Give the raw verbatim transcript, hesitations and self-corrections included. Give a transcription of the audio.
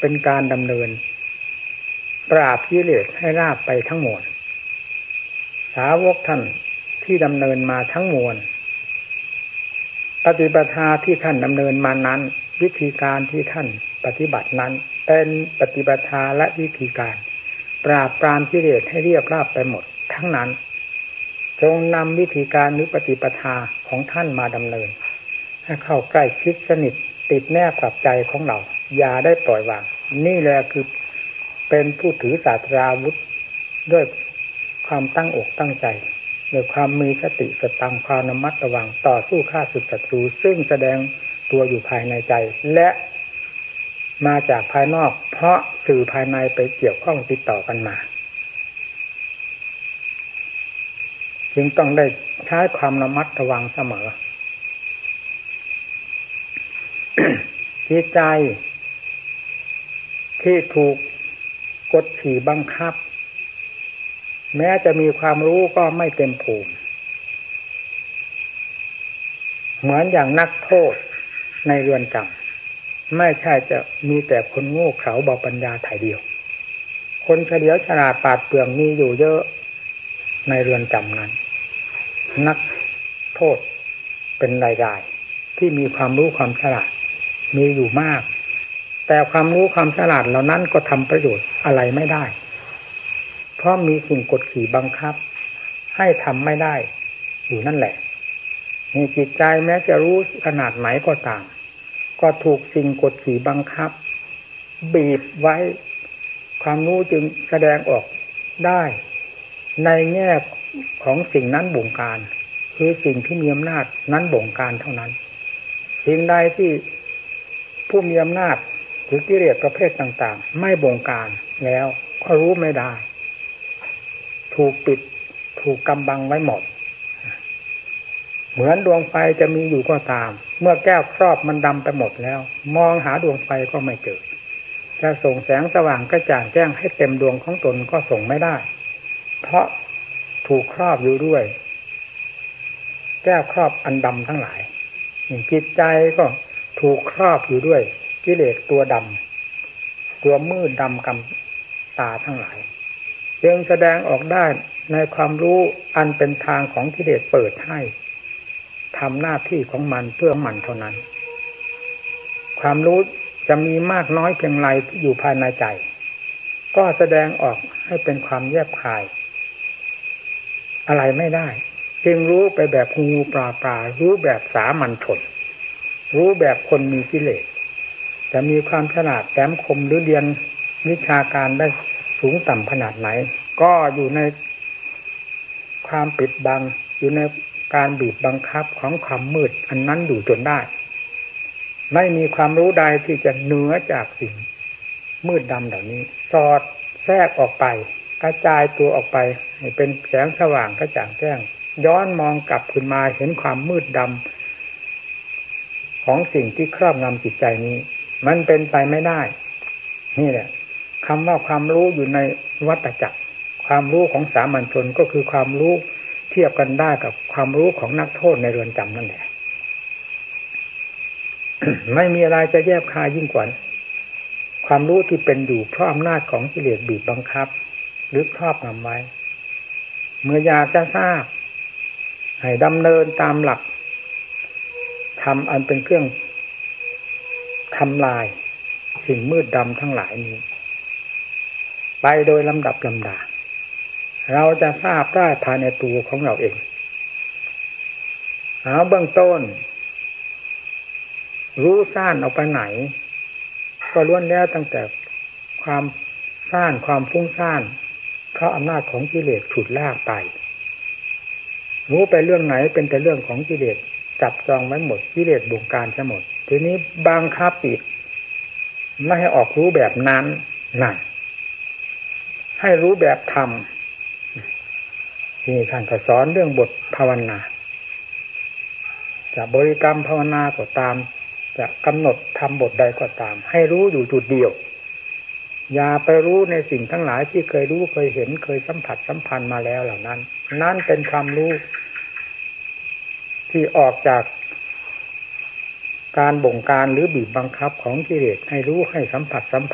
เป็นการดำเนินปราบกิเลสให้ราบไปทั้งมวลสาวกท่านที่ดำเนินมาทั้งมวลปฏิปทาที่ท่านดำเนินมานั้นวิธีการที่ท่านปฏิบัตินั้นเป็นปฏิปทาและวิธีการปราบปรามกิเลสให้เรียบราบไปหมดทั้งนั้นจงนำวิธีการหรือปฏิปทาของท่านมาดำเนินให้เข้าใกล้ชิดสนิทติดแนบกับใจของเราอย่าได้ปล่อยวางนี่แหละคือเป็นผู้ถือศาสตราวุธด้วยความตั้งอกตั้งใจด้วยความมีสติสตังความระมัดระวังต่อสู้ฆ่าศึกศัตรูซึ่งแสดงตัวอยู่ภายในใจและมาจากภายนอกเพราะสื่อภายในไปเกี่ยวข้องติดต่อกันมาจึงต้องได้ใช้ความระมัดระวังเสมอ จิตใจที่ถูกกดขี่บังคับแม้จะมีความรู้ก็ไม่เต็มภูมิเหมือนอย่างนักโทษในเรือนจำไม่ใช่จะมีแต่คนโง่เขลาเบาปัญญาถ่ายเดียวคนเฉลียวฉลาดปราดเปรื่องมีอยู่เยอะในเรือนจำนั้นนักโทษเป็นรายๆที่มีความรู้ความฉลาดมีอยู่มากแต่ความรู้ความฉลาดเหล่านั้นก็ทำประโยชน์อะไรไม่ได้เพราะมีสิ่งกดขี่บังคับให้ทำไม่ได้อยู่นั่นแหละมีจิตใจแม้จะรู้ขนาดไหนก็ตามก็ถูกสิ่งกดขี่บังคับบีบไว้ความรู้จึงแสดงออกได้ในแง่ของสิ่งนั้นบงการคือสิ่งที่มีอำนาจนั้นบงการเท่านั้นสิ่งใดที่ผู้มีอำนาจหรือกิเลสประเภทต่างๆไม่บงการแล้วก็รู้ไม่ได้ถูกปิดถูกกำบังไว้หมดเหมือนดวงไฟจะมีอยู่ก็ตามเมื่อแก้วครอบมันดำไปหมดแล้วมองหาดวงไฟก็ไม่เจอจะส่งแสงสว่างกระจ่างแจ้งให้เต็มดวงของตนก็ส่งไม่ได้เพราะถูกครอบอยู่ด้วยแก้วครอบอันดำทั้งหลายจิตใจก็ถูกครอบอยู่ด้วยกิเลสตัวดำตัวมืดดำกำตาทั้งหลายจึงแสดงออกได้ในความรู้อันเป็นทางของกิเลสเปิดให้ทำหน้าที่ของมันเพื่อมันเท่านั้นความรู้จะมีมากน้อยเพียงไรที่อยู่ภายในใจก็แสดงออกให้เป็นความแยบคายอะไรไม่ได้จึงรู้ไปแบบงูปลาปลารู้แบบสามัญชนรู้แบบคนมีกิเลสจะมีความฉลาดแหลมคมหรือเรียนวิชาการได้สูงต่ำขนาดไหนก็อยู่ในความปิดบังอยู่ในการบีบบังคับของความมืดอันนั้นอยู่จนได้ไม่มีความรู้ใดที่จะเหนือจากสิ่งมืดดำเหล่านี้สอดแทรกออกไปกระจายตัวออกไปให้เป็นแสงสว่างกระจ่างแจ้งย้อนมองกลับขึ้นมาเห็นความมืดดำของสิ่งที่ครอบงำจิตใจนี้มันเป็นไปไม่ได้นี่แหละคำว่าความรู้อยู่ในวัฏจักรความรู้ของสามัญชนก็คือความรู้เทียบกันได้กับความรู้ของนักโทษในเรือนจำนั่นแหละ ไม่มีอะไรจะแยบคายยิ่งกว่าความรู้ที่เป็นอยู่เพราะอำนาจของกิเลสบีบบังคับหรือครอบงำไว้เมื่ออยากจะทราบให้ดำเนินตามหลักทำอันเป็นเครื่องทำลายสิ่งมืดดำทั้งหลายนี้ไปโดยลำดับลำดาเราจะทราบได้ภายในตัวของเราเองเอาเบื้องต้นรู้ซ่านออกไปไหนก็ล้วนแล้วตั้งแต่ความซ่านความฟุ้งซ่านเพราะอำนาจของกิเลสฉุดลากไปรู้ไปเรื่องไหนเป็นแต่เรื่องของกิเลสจับจองไว้หมดกิเลสบงการทั้งหมดทีนี้บังคับจิตไม่ให้ออกรู้แบบนั้นนั่นให้รู้แบบธรรมนี่ท่านก็สอนเรื่องบทภาวนาจะบริกรรมภาวนาก็ตามจะกำหนดทำบทใดก็ตามให้รู้อยู่จุดเดียวอย่าไปรู้ในสิ่งทั้งหลายที่เคยรู้เคยเห็นเคยสัมผัสสัมพันธ์มาแล้วเหล่านั้นนั่นเป็นความรู้ที่ออกจากการบงการหรือบีบบังคับของกิเลสให้รู้ให้สัมผัสสัมพันธ์